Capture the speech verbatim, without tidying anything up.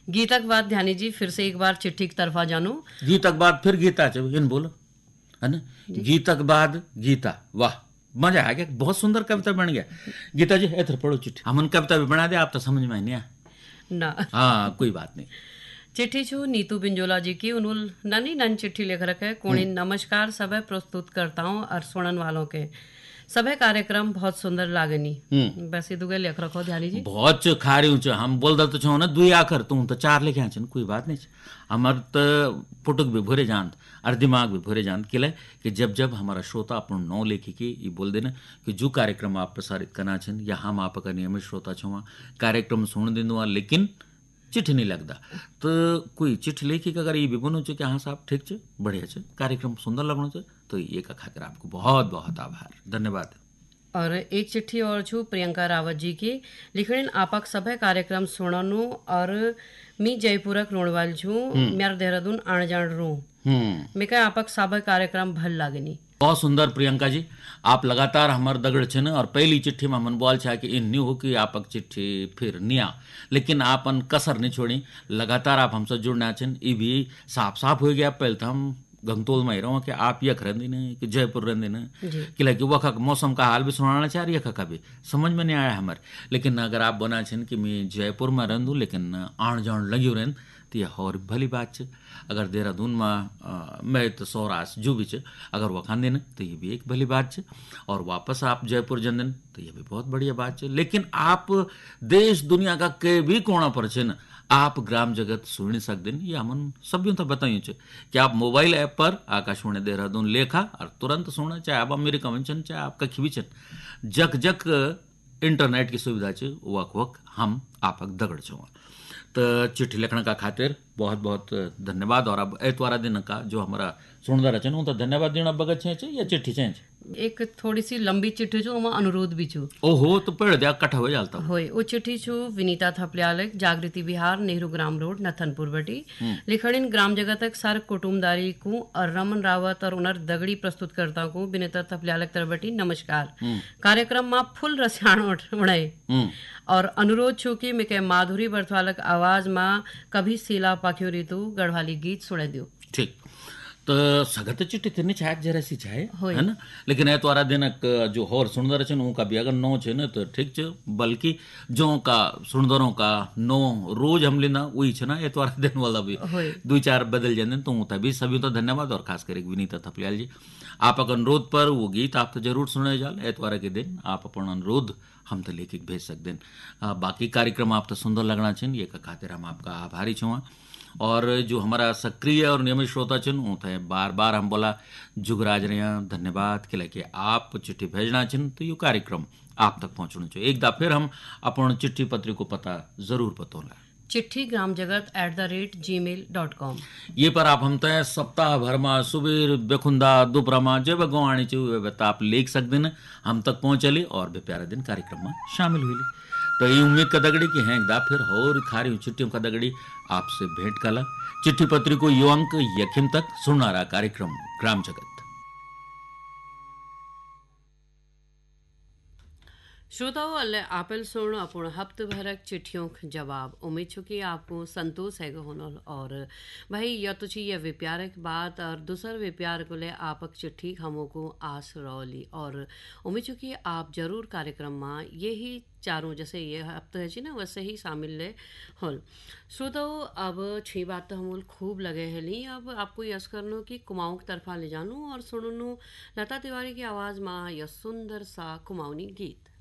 गीतक बाद ध्यानी जी फिर से एक बार चिट्ठी की तरफा जानू। गीतक बाद फिर गीता च इन बोलो है ना, गीतक बाद गीता, वाह मजा आ गया, बहुत सुंदर कविता बन गया। गीता जी इधर पढ़ो चिट्ठी, हमन कविता भी बना दे, आप तो समझ में नहीं आया ना। हाँ कोई बात नहीं। चिट्ठी छू नीतू बिंजोला जी की, उन्होंने ननी नन चिट्ठी लिख रखे। कोणी नमस्कार सभी प्रस्तुत करता हूँ और सुनन वालों के सभी कार्यक्रम बहुत सुंदर लागनी। वैसे दुगे लिख रखो ध्यानी जी, बहुत खारी हूँ हम बोल दल तो छो ना दुई आखर तुम तो चार लेके आचन, कोई बात नहीं। हमार तो पुटुक भी भरे जानत और दिमाग भी भरे जानत किले कि जब जब हमारा श्रोता अपन नौ लेखी के ये बोल देना कि जो कार्यक्रम आप प्रसारित करना छन या हम आपका नियमित श्रोता छो कार्यक्रम सुन दिन, लेकिन चिट्ठी नहीं लगता तो कोई चिट्ठी लेखी अगर ये भी बनो कि हाँ साहब ठीक है बढ़िया है कार्यक्रम सुंदर लगनो है, तो ये का खातिर आपको बहुत बहुत आभार धन्यवाद। और एक चिट्ठी और छू प्रियंका रावत जी की लिखण, आपक सभे कार्यक्रम सुननु और मी जयपुरक रोणवाल छू, मेर देहरादून आण जान रू मैं कह आपक सभे कार्यक्रम भल लागनी। बहुत सुंदर प्रियंका जी, आप लगातार हमार दगड़ छन और पहली चिट्ठी में हमन बोल छा कि इन न्यू हो कि आपक चिट्ठी फिर निया, लेकिन आपन कसर नहीं छोड़ी, लगातार आप हमसे जुड़ना छन, ये भी साफ साफ हो गया। पहले तो हम गंगतोल में रहो कि आप यख रहंदी न कि जयपुर रहंदी न, कि कि वख मौसम का हाल भी सुनाना चाह रही है, भी समझ में नहीं आया हमारे। लेकिन अगर आप बना छन कि मैं जयपुर में रहूँ लेकिन आण जान लगी रहन तो यह और भली बात है। अगर देहरादून में मैं तो सौराष्ट्र जो भी है अगर वखान देन तो ये भी एक भली बात है, और वापस आप जयपुर जन तो ये भी बहुत बढ़िया बात है। लेकिन आप देश दुनिया का के भी कोना पर छे न आप ग्राम जगत सुन सकते हैं, ये हमन सभी तो बताइए कि आप मोबाइल ऐप पर आकाशवाणी देहरादून लेखा और तुरंत सुना, चाहे आप अमेरिका में चन चाहे आप कखी भी चन, जक जक इंटरनेट की सुविधा है वक वक हम आपक दगड़ छो। तो चिट्ठी लिखने का खातिर बहुत बहुत धन्यवाद। और अब एतवारा दिन का जो हमारा सुनदा रचन हूँ तो धन्यवाद देना बगत छे या चिट्ठी छे एक थोड़ी सी लंबी चिट्ठी छू, वहाँ अनुरोध भी छू। ओहो तो पढ़ दिया कट्ठा हो जाता होय। वो चिट्ठी छू विनीता थपलियाल, जागृति विहार, नेहरू ग्राम रोड, नथनपुर बटी। लिखणिन ग्राम जगत सर कुटुमदारी को और रमन रावत और उनर दगड़ी प्रस्तुत करता को विनीता थपलियाल तरबटी नमस्कार। कार्यक्रम में फुल रसायन उड़े और अनुरोध छू कि मैं माधुरी बर्थवालक आवाज में कभी सीला पाख्यो ऋतु गढ़वाली गीत सुने दियो। ठीक तो सगत चिट्ठी तिनी चाहे जरा सी चाहे है ना, लेकिन एतवारा दिन जो होर सुनदर छन उनका भी अगर नो छे न तो ठीक छे, बल्कि जो का सुनदरों का नो रोज हम लेना वही छे ना एतवारा दिन वाला भी दो चार बदल जाने तो तभी सभी तो धन्यवाद। और खास करके विनीता थपलियाल जी आप अगर अनुरोध पर वो गीत आप तो जरूर सुने जाल एतवारा के दिन, आप अपन अनुरोध हम तो लेखिक भेज सकते हैं। बाकी कार्यक्रम आप तो सुंदर लगना छन, ये का खातिर हम आपका आभारी छुआ। और जो हमारा सक्रिय और नियमित श्रोता चिन्ह होता है बार बार हम बोला जुगराज रहे धन्यवाद के लेके आप चिट्ठी भेजना चिन्ह तो ये कार्यक्रम आप तक पहुंचना चाहिए। एक दफा फिर हम अपन चिट्ठी पत्री को पता जरूर पतोला चिट्ठी ग्राम जगत at the rate ji mail dot com ये पर आप हम तय सप्ताह भर में सुबह बेखुंदा दोपहर में जब गवाणी चाहिए आप लिख सकते हैं, हम तक पहुंचली और भी प्यारा दिन कार्यक्रम में शामिल हुई। तो ये उम्मीद का दगड़ी कि हैं दा फिर और खारी चिट्ठियों का दगड़ी आपसे भेंट कला। चिट्ठी पत्री को यो अंक यखिम तक सुनना रहा कार्यक्रम ग्राम जगत। श्रोताओं अल्ले आपेल सोण अपूर्ण हफ्ते भरक चिट्ठियों जवाब उम्मीद छु कि आपको संतोष है होनल। और भाई या तो ये विप्यारक बात और दूसर विप्यार को ले आपक चिट्ठी हमों को आस रौली और उम्मीद छु कि आप जरूर कार्यक्रम में यही चारों जैसे ये हफ्ते है ना वैसे ही शामिल ले होल। श्रोताओं अब छह बात तो हम खूब लगे हैं ली, अब आपको यस करनो कि कुमाऊं की तरफा ले जानू और सुनू लता तिवारी की आवाज में यह सुंदर सा कुमाऊनी गीत।